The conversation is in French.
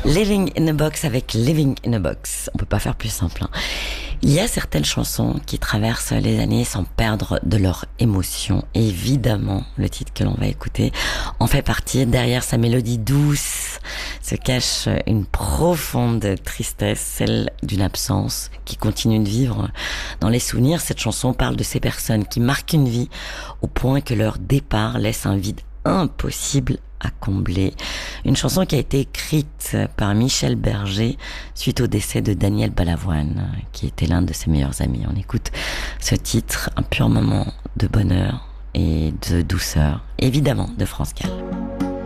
Living in a Box avec Living in a Box. On peut pas faire plus simple, hein. Il y a certaines chansons qui traversent les années sans perdre de leur émotion. Évidemment, le titre que l'on va écouter en fait partie. Derrière sa mélodie douce se cache une profonde tristesse, celle d'une absence qui continue de vivre dans les souvenirs. Cette chanson parle de ces personnes qui marquent une vie au point que leur départ laisse un vide impossible à combler. Une chanson qui a été écrite par Michel Berger suite au décès de Daniel Balavoine, qui était l'un de ses meilleurs amis. On écoute ce titre, un pur moment de bonheur et de douceur, évidemment de France Gall.